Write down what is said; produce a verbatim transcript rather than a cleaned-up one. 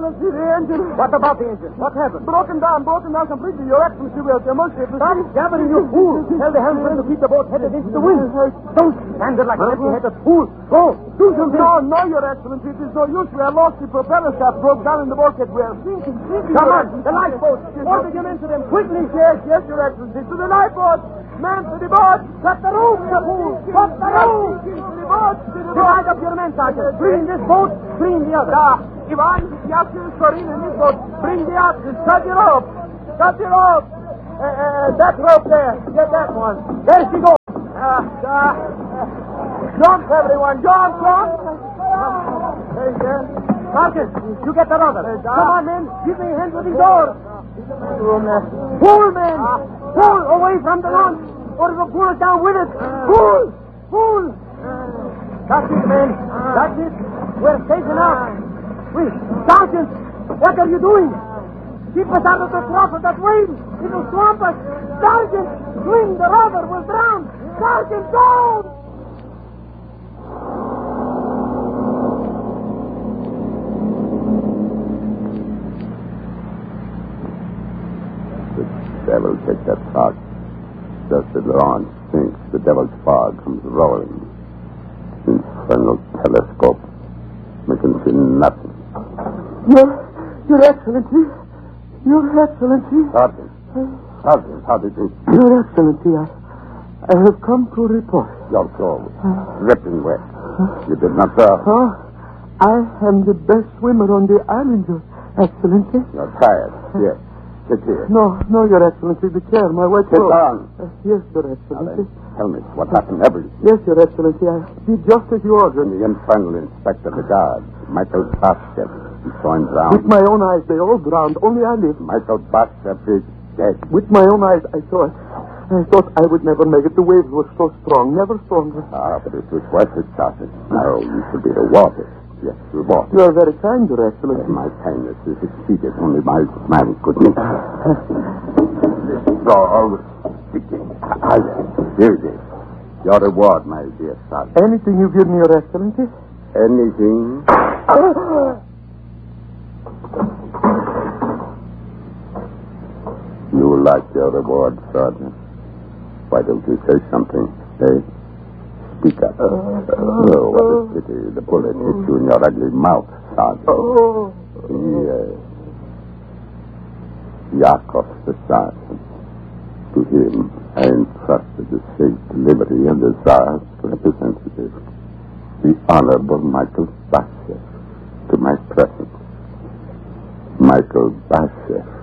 Excellency, the engine. What about the engine? What happened? Broken down, broken down completely. Your Excellency, we are at your mercy. Stop jabbering, you fool. Tell the helmsman to keep the boat headed into the wind. Don't stand there like an empty-headed fool. Go, do something. No, no, Your Excellency, it is no use. We have lost the propeller shaft, broke down in the bulkhead. We are sinking, sinking. Come on, the lifeboat. Order your men to them quickly. Yes, yes, Your Excellency. To the lifeboat. Men to the boat. Cut the rope, you fool. Cut the rope. To the boat. To the boat. Divide up your men, Sergeant. Clean this boat, clean the other. Yeah. Ivan, Yasin, Sorin, and this boat. Bring the oxen. Cut the rope. Cut the rope. Uh, uh, that rope there. Get that one. There she goes. Uh, uh, jump, everyone. Jump, jump. Hey, there. Sergeant, you get that other. Hey, Come on, men. Give me a hand with these oars. Room there. Pull, men. Pull away from the launch, or it'll pull us down with it. Pull. Pull. That's it, men. That's it. We're safe enough. Wait, Sergeant, what are you doing? Keep us out of the trough of that wave. It'll swamp us. Sergeant, swing the rudder. We'll drown. Sergeant, don't! The devil take that fog. Just as the launch sinks, the devil's fog comes rolling. Infernal telescope. We can see nothing. Your, Your Excellency. Your Excellency. Sergeant. Sergeant, how did you... Your Excellency, I, I have come to report. Your clothes. Dripping wet. You did not drown. Oh, I am the best swimmer on the island, Your Excellency. You're tired. Yes. Sit here. No, no, Your Excellency. The chair, my white Sit clothes. down. Uh, yes, Your Now Excellency. then, tell me what happened everything. Yes, Your Excellency. I did just as you ordered. The infernal inspector of the guard, Michael Bashev, he saw him drown. With my own eyes, they all drowned. Only I lived. Michael Bashev is dead. With my own eyes, I saw it. I thought I would never make it. The waves were so strong, never stronger. Ah, but it was worth it, Sergeant. Now you should be rewarded. Yes, rewarded. You are very kind, Your Excellency. My kindness is exceeded. Only my man could make. This door was sticking. Ah, yes. Here it is. Your reward, my dear Sergeant. Anything you give me, Your Excellency? Anything? You like your reward, Sergeant. Why don't you say something, eh? Speak up. Oh, what a pity. The bullet hit you in your ugly mouth, Sergeant. Oh. Yes. Yakov the Sergeant. To him, I entrusted the safe delivery of the Tsar's representative, the Honorable Michael Bashev, to my presence. Michael Bashev.